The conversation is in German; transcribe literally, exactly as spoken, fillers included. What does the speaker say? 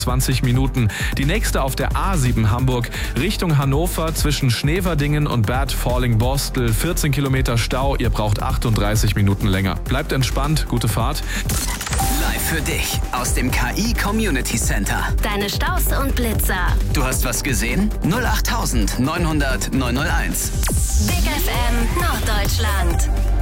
zwanzig Minuten. Die nächste auf der A sieben Hamburg Richtung Hannover zwischen Schneverdingen und Bad Falling-Borstel. vierzehn Kilometer Stau, ihr braucht achtunddreißig Minuten länger. Bleibt entspannt, gute Fahrt. Live für dich aus dem K I Community Center. Deine Staus und Blitzer. Du hast was gesehen? null acht neunhundert neunhundert neunhunderteins. Big F M Norddeutschland.